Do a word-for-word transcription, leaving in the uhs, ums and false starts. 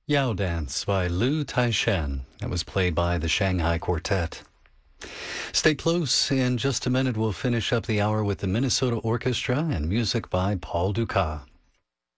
Yao Dance by Liu Taishan. That was played by the Shanghai Quartet. Stay close. In just a minute, we'll finish up the hour with the Minnesota Orchestra and music by Paul Dukas.